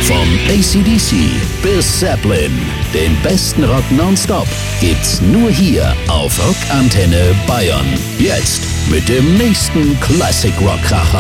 Vom AC/DC bis Zeppelin, den besten Rock nonstop gibt's nur hier auf Rockantenne Bayern. Jetzt mit dem nächsten Classic Rock Kracher.